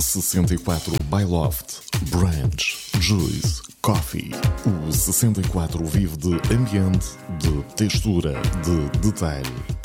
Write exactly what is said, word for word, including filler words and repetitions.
sessenta e quatro by Loft, Branch, Juice, Coffee. O sessenta e quatro vive de ambiente, de textura, de detalhe.